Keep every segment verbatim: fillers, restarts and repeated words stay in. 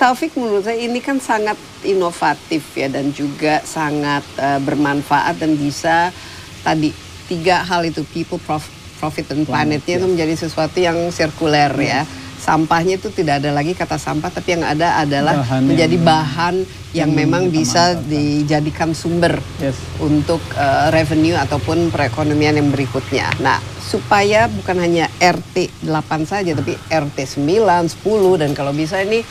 Taufik, menurut saya ini kan sangat inovatif ya, dan juga sangat uh, bermanfaat dan bisa tadi tiga hal itu, people, prof, profit dan planetnya, itu menjadi sesuatu yang sirkuler ya. Sampahnya itu tidak ada lagi kata sampah, tapi yang ada adalah bahan menjadi yang, bahan yang, yang memang bisa dijadikan sumber yes. untuk uh, revenue ataupun perekonomian yang berikutnya. Nah, supaya bukan hanya R T delapan saja, tapi R T sembilan, sepuluh, dan kalau bisa ini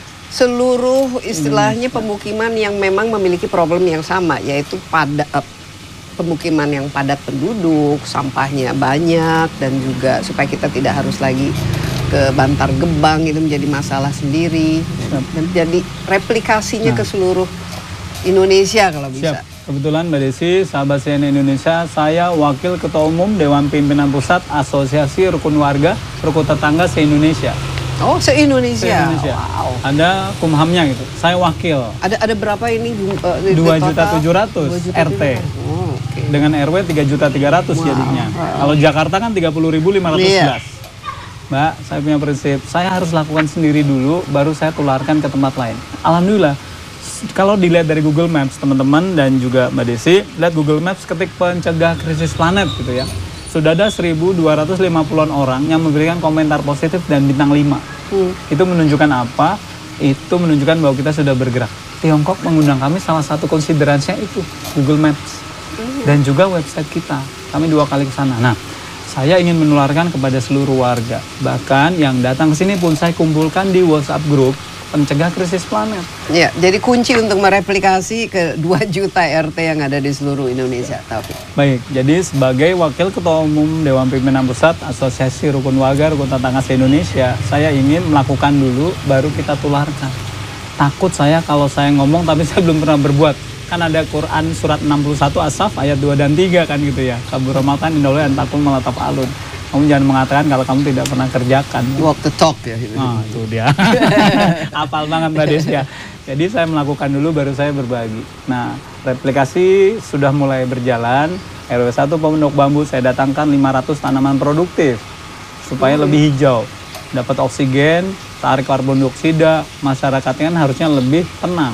seluruh istilahnya pemukiman yang memang memiliki problem yang sama, yaitu pada uh, pemukiman yang padat penduduk, sampahnya banyak, dan juga supaya kita tidak harus lagi ke Bantar Gebang, itu menjadi masalah sendiri. Dan jadi replikasinya nah. ke seluruh Indonesia kalau bisa. Siap. Kebetulan Mbak Desi, sahabat C N N Indonesia, saya Wakil Ketua Umum Dewan Pimpinan Pusat Asosiasi Rukun Warga Rukun Tetangga se-Indonesia. Oh, se-Indonesia. Se-Indonesia. Wow. Ada kumhamnya gitu. Saya wakil. Ada ada berapa ini? dua juta tujuh ratus R T. Oh, okay. Dengan R W tiga juta tiga ratus wow. jadinya. Wow. Kalau Jakarta kan tiga puluh ribu lima ratus sebelas. Yeah. Mbak, saya punya prinsip, saya harus lakukan sendiri dulu, baru saya tularkan ke tempat lain. Alhamdulillah, kalau dilihat dari Google Maps, teman-teman dan juga Mbak Desi, lihat Google Maps ketik pencegah krisis planet gitu ya. Sudah ada seribu dua ratus lima puluhan orang yang memberikan komentar positif dan bintang lima. Hmm. Itu menunjukkan apa? Itu menunjukkan bahwa kita sudah bergerak. Tiongkok mengundang kami, salah satu konsiderasinya itu Google Maps. Hmm. Dan juga website kita. Kami dua kali ke sana. Nah, saya ingin menularkan kepada seluruh warga. Bahkan yang datang ke sini pun saya kumpulkan di WhatsApp grup pencegah krisis planet. Ya, jadi kunci untuk mereplikasi ke dua juta R T yang ada di seluruh Indonesia. Taufik. Baik, jadi sebagai Wakil Ketua Umum Dewan Pimpinan Pusat Asosiasi Rukun Warga Rukun Tetangga se-Indonesia, saya ingin melakukan dulu, baru kita tularkan. Takut saya kalau saya ngomong tapi saya belum pernah berbuat. Kan ada Quran surat enam puluh satu As-Saff ayat dua dan tiga kan gitu ya. Kaburamatan indoleh antakun malataf alun. Kamu jangan mengatakan kalau kamu tidak pernah kerjakan. Walk the talk ya. Nah, itu dia. Hafal banget Mbak Des ya. Jadi saya melakukan dulu baru saya berbagi. Nah, replikasi sudah mulai berjalan. R W satu Pondok Bambu saya datangkan lima ratus tanaman produktif supaya hmm. lebih hijau. Dapat oksigen, tarik karbon dioksida, masyarakatnya kan harusnya lebih tenang.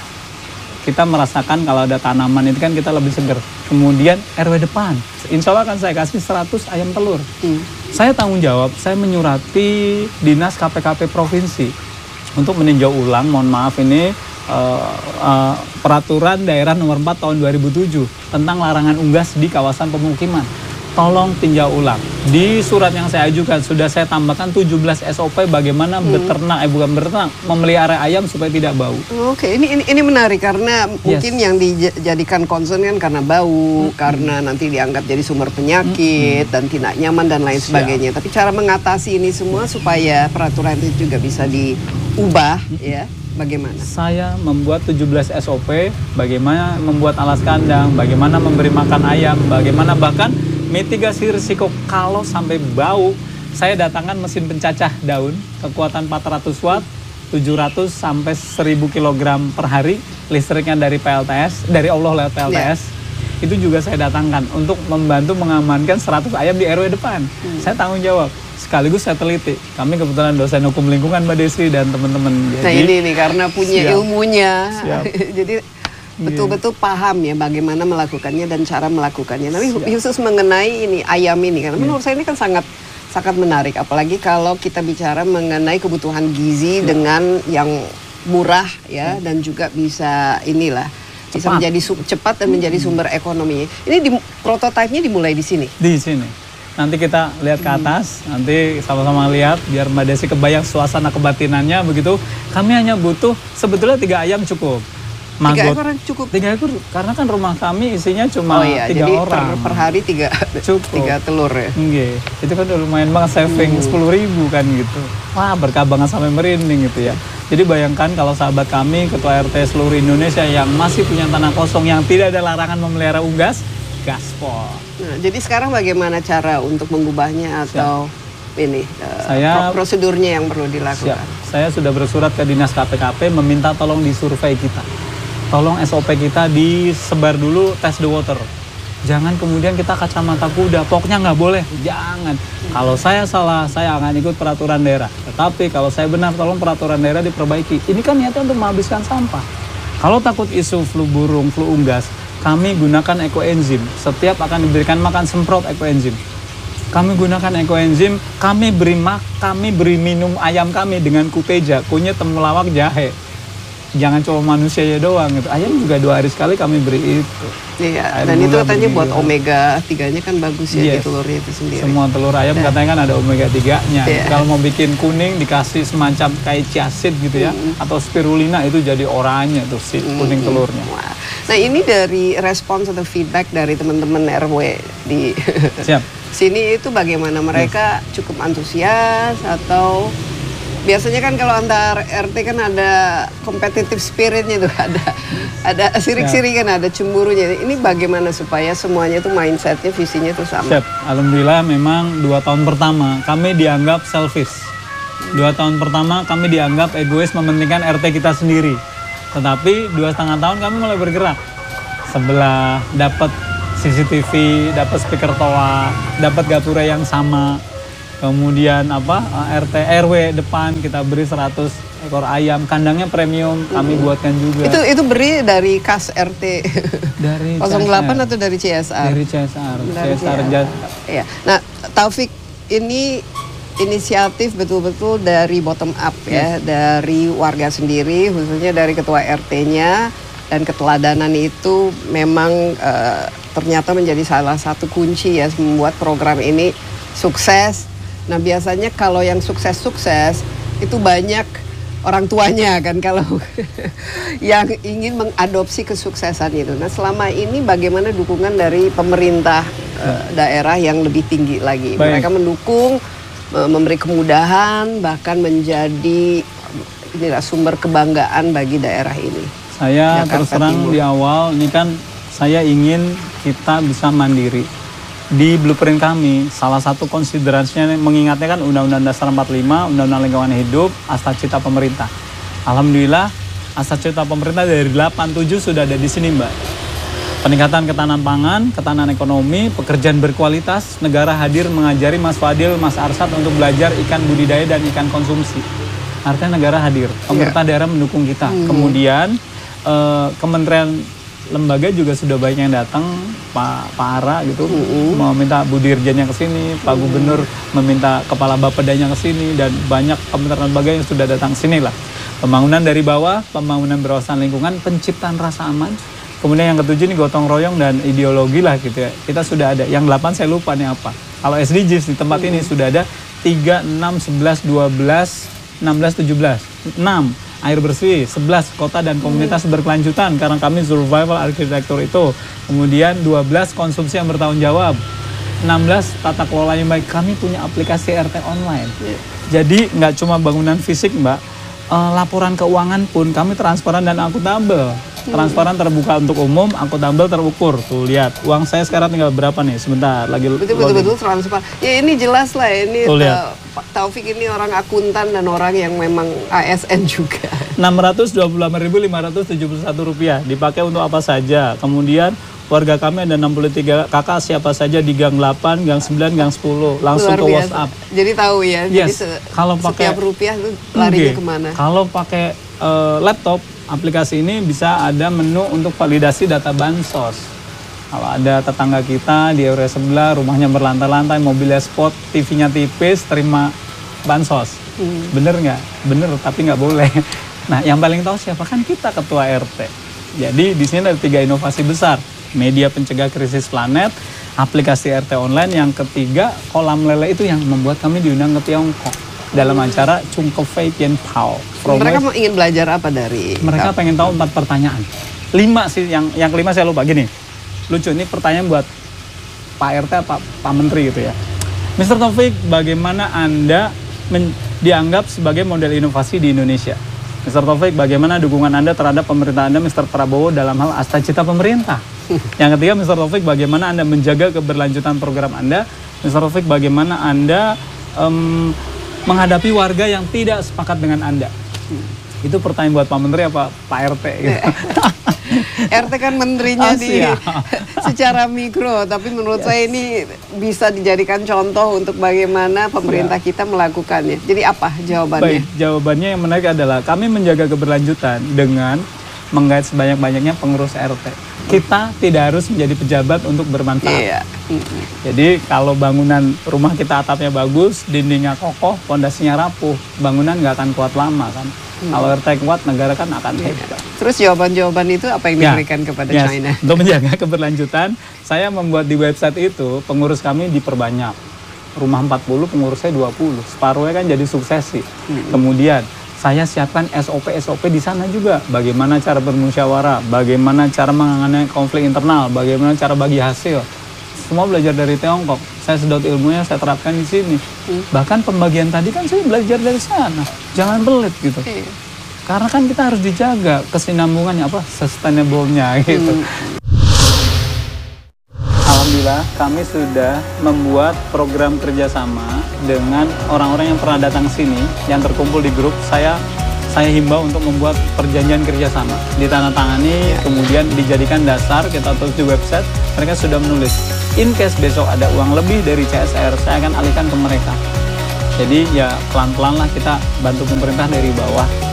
Kita merasakan kalau ada tanaman itu kan kita lebih seger. Kemudian R W depan, insya Allah akan saya kasih seratus ayam telur. Hmm. Saya tanggung jawab, saya menyurati Dinas K P K P Provinsi untuk meninjau ulang, mohon maaf ini, uh, uh, peraturan daerah nomor empat tahun dua ribu tujuh tentang larangan unggas di kawasan pemukiman. Tolong tinjau ulang. Di surat yang saya ajukan sudah saya tambahkan tujuh belas S O P bagaimana hmm. beternak, eh bukan beternak, memelihara ayam supaya tidak bau. Oke, okay. ini, ini ini menarik karena yes. mungkin yang dijadikan concern kan karena bau, hmm. karena nanti dianggap jadi sumber penyakit hmm. dan tidak nyaman dan lain sebagainya. Siap. Tapi cara mengatasi ini semua supaya peraturan itu juga bisa diubah, hmm. ya. Bagaimana? Saya membuat tujuh belas S O P, bagaimana membuat alas kandang, bagaimana memberi makan ayam, bagaimana bahkan mitigasi risiko kalau sampai bau. Saya datangkan mesin pencacah daun, kekuatan empat ratus watt, tujuh ratus sampai seribu kilogram per hari, listriknya dari P L T S, dari Allah lewat P L T S. Yeah. Itu juga saya datangkan untuk membantu mengamankan seratus ayam di R W depan. Hmm. Saya tanggung jawab. Sekaligus saya teliti. Kami kebetulan dosen hukum lingkungan Mbak Desi dan teman-teman. Nah ini nih karena punya siap. ilmunya. Jadi betul-betul yeah. paham ya bagaimana melakukannya dan cara melakukannya. Tapi siap. khusus mengenai ini ayam ini karena yeah. menurut saya ini kan sangat sangat menarik. Apalagi kalau kita bicara mengenai kebutuhan gizi yeah. dengan yang murah ya yeah. dan juga bisa inilah cepat. bisa menjadi cepat dan hmm. menjadi sumber ekonomi. Ini di, prototipenya dimulai di sini. Di sini. Nanti kita lihat ke atas, hmm. nanti sama-sama lihat biar Mbak Desi kebayang suasana kebatinannya begitu. Kami hanya butuh sebetulnya tiga ayam cukup. Magot. Tiga ekor cukup. Tiga ekor karena kan rumah kami isinya cuma oh, iya. tiga Jadi orang. Per, per hari tiga cukup. Tiga telur ya. Nggih. Itu kan udah lumayan banget saving sepuluh hmm. ribu kan gitu. Wah berkah banget sampai merinding gitu ya. Jadi bayangkan kalau sahabat kami ketua R T seluruh Indonesia yang masih punya tanah kosong yang tidak ada larangan memelihara unggas, gaspol. Nah, jadi sekarang bagaimana cara untuk mengubahnya atau siap. ini uh, saya, prosedurnya yang perlu dilakukan? Siap. Saya sudah bersurat ke Dinas K P K P meminta tolong disurvei kita. Tolong S O P kita disebar dulu test the water. Jangan kemudian kita kacamata kuda, pokoknya nggak boleh. Jangan. Kalau saya salah, saya akan ikut peraturan daerah. Tetapi kalau saya benar, tolong peraturan daerah diperbaiki. Ini kan niatnya untuk menghabiskan sampah. Kalau takut isu flu burung, flu unggas, kami gunakan ekoenzim. Setiap akan diberikan makan semprot ekoenzim. Kami gunakan ekoenzim, kami beri mak, kami beri minum ayam kami dengan kuteja, kunyit, temulawak, jahe. Jangan cuma manusia ya doang gitu. Ayam juga dua hari sekali kami beri itu. Iya, dan itu katanya buat omega tiga-nya kan bagus ya, yes, di telurnya itu sendiri. Semua telur ayam dan katanya kan ada omega tiga-nya. Yeah. Kalau mau bikin kuning dikasih semacam kayak chia seed gitu ya, mm-hmm, atau spirulina itu jadi oranye tuh si kuning, mm-hmm, telurnya. Wah. Nah, ini dari respons atau feedback dari teman-teman R W di Siap. sini itu bagaimana? Mereka yes. cukup antusias atau biasanya kan kalau antar R T kan ada competitive spiritnya tuh, ada ada sirik-sirik kan, ada cemburunya. Ini bagaimana supaya semuanya itu mindsetnya, visinya itu sama? Siap. Alhamdulillah memang dua tahun pertama kami dianggap selfish. Dua tahun pertama kami dianggap egois, mementingkan R T kita sendiri. Tetapi dua setengah tahun kami mulai bergerak. Sebelah dapat C C T V, dapat speaker toa, dapat gapura yang sama. Kemudian apa R T R W depan kita beri seratus ekor ayam, kandangnya premium kami buatkan juga. Itu itu beri dari kas R T dari nol delapan atau dari C S R? Dari C S R. Dari C S R. Ya. Nah, Taufik, ini inisiatif betul-betul dari bottom up ya, yes, dari warga sendiri, khususnya dari ketua R T-nya, dan keteladanan itu memang uh, ternyata menjadi salah satu kunci ya membuat program ini sukses. Nah, biasanya kalau yang sukses-sukses itu banyak orang tuanya kan, kalau yang ingin mengadopsi kesuksesan itu. Nah, selama ini bagaimana dukungan dari pemerintah uh, daerah yang lebih tinggi lagi? Baik. Mereka mendukung, uh, memberi kemudahan, bahkan menjadi inilah sumber kebanggaan bagi daerah ini. Saya terus terang di awal ini kan saya ingin kita bisa mandiri. Di blueprint kami, salah satu konsiderasinya mengingatnya kan Undang-Undang Dasar empat puluh lima, Undang-Undang Lingkungan Hidup, Asta Cita Pemerintah. Alhamdulillah, Asta Cita Pemerintah dari delapan puluh tujuh sudah ada di sini, Mbak. Peningkatan ketahanan pangan, ketahanan ekonomi, pekerjaan berkualitas, negara hadir mengajari Mas Fadil, Mas Arsad untuk belajar ikan budidaya dan ikan konsumsi. Artinya negara hadir, pemerintah yeah. daerah mendukung kita. Hmm. Kemudian, eh, Kementerian lembaga juga sudah banyak yang datang, Pak Pak Ara gitu, uh-uh. mau minta Bu Dirjennya ke sini, Pak uh-uh. Gubernur meminta Kepala Bapedanya ke sini, dan banyak kementerian lembaga yang sudah datang sini lah. Pembangunan dari bawah, pembangunan berwawasan lingkungan, penciptaan rasa aman. Kemudian yang ketujuh ini gotong royong dan ideologi lah gitu ya. Kita sudah ada. Yang delapan saya lupa nih apa. Kalau S D Gs di tempat uh-uh. ini sudah ada tiga, enam, sebelas, dua belas, enam belas, tujuh belas, enam. Air bersih, sebelas kota dan komunitas berkelanjutan karena kami survival arsitektur itu. Kemudian dua belas konsumsi yang bertanggung jawab. enam belas tata kelola yang baik. Kami punya aplikasi R T online. Yeah. Jadi nggak cuma bangunan fisik, Mbak. Uh, laporan keuangan pun kami transparan dan akuntabel. Transparan, terbuka untuk umum, akuntabel, terukur. Tuh lihat, uang saya sekarang tinggal berapa nih? Sebentar lagi. Betul-betul transparan. Ya ini jelas lah, ini Pak Taufik ini orang akuntan dan orang yang memang A S N juga. enam ratus dua puluh delapan ribu lima ratus tujuh puluh satu rupiah dipakai untuk apa saja. Kemudian warga kami ada enam puluh tiga kakak siapa saja di gang delapan, gang sembilan, gang sepuluh. Langsung ke WhatsApp. Jadi tahu ya. Yes. Jadi kalau pakai setiap rupiah itu larinya okay. kemana? Kalau pakai uh, laptop, aplikasi ini bisa ada menu untuk validasi data bansos. Kalau ada tetangga kita di R W sebelah, rumahnya berlantai-lantai, mobilnya sport, T V-nya tipis, terima bansos. Hmm. Bener nggak? Bener, tapi nggak boleh. Nah, yang paling tahu siapa? Kan kita ketua R T. Jadi di sini ada tiga inovasi besar. Media pencegah krisis planet, aplikasi R T online, yang ketiga kolam lele itu yang membuat kami diundang ke Tiongkok dalam acara Chungkefei Pian Pao. Mereka mau ingin belajar apa dari? Mereka pengen tahu empat pertanyaan. Lima sih, yang yang kelima saya lupa. Gini, lucu, ini pertanyaan buat Pak R T, Pak, Pak Menteri gitu ya. mister Taufik, bagaimana Anda men, dianggap sebagai model inovasi di Indonesia? mister Taufik, bagaimana dukungan Anda terhadap pemerintah Anda, mister Prabowo, dalam hal Asta Cita Pemerintah? Yang ketiga, mister Taufik, bagaimana Anda menjaga keberlanjutan program Anda? mister Taufik, bagaimana Anda um, menghadapi warga yang tidak sepakat dengan Anda? Itu pertanyaan buat Pak Menteri apa Pak R T gitu. R T kan menterinya Oh, di siap. secara mikro, tapi menurut saya ini bisa dijadikan contoh untuk bagaimana pemerintah kita melakukannya. Jadi apa jawabannya? Baik, jawabannya yang menarik adalah kami menjaga keberlanjutan dengan menggait sebanyak-banyaknya pengurus R T. Kita tidak harus menjadi pejabat untuk bermanfaat. Iya. Jadi kalau bangunan rumah kita atapnya bagus, dindingnya kokoh, pondasinya rapuh, bangunan nggak akan kuat lama kan. Hmm. Kalau R T kuat, negara kan akan hebat. Terus jawaban-jawaban itu apa yang Ya, diberikan kepada yes. China? Untuk menjaga keberlanjutan, saya membuat di website itu pengurus kami diperbanyak. Rumah empat puluh, pengurusnya dua puluh. Separuhnya kan jadi suksesi. Hmm. Kemudian saya siapkan S O P-S O P di sana juga. Bagaimana cara bermusyawarah, bagaimana cara menangani konflik internal, bagaimana cara bagi hasil. Semua belajar dari Tiongkok. Saya sedot ilmunya, saya terapkan di sini. Hmm. Bahkan pembagian tadi kan saya belajar dari sana. Jangan pelit gitu. Okay. Karena kan kita harus dijaga kesinambungannya, apa, sustainable-nya gitu. Hmm. Alhamdulillah kami sudah membuat program kerjasama dengan orang-orang yang pernah datang sini, yang terkumpul di grup. Saya saya himbau untuk membuat perjanjian kerjasama, ditandatangani, kemudian dijadikan dasar, kita tulis di website. Mereka sudah menulis, in case besok ada uang lebih dari C S R, saya akan alihkan ke mereka. Jadi ya pelan-pelan lah kita bantu pemerintah dari bawah.